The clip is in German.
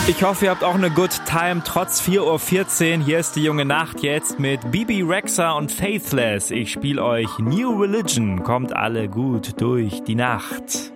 Ich hoffe, ihr habt auch eine Good Time trotz 4:14 Uhr. Hier ist die junge Nacht jetzt mit Bibi Rexha und Faithless. Ich spiele euch New Religion. Kommt alle gut durch die Nacht.